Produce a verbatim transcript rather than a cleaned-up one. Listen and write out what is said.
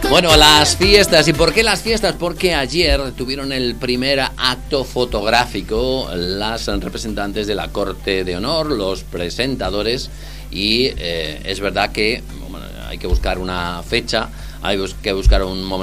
Bueno, las fiestas. ¿Y por qué las fiestas? Porque ayer tuvieron el primer acto fotográfico las representantes de la Corte de Honor, los presentadores, y eh, es verdad que bueno, hay que buscar una fecha, hay que buscar un momento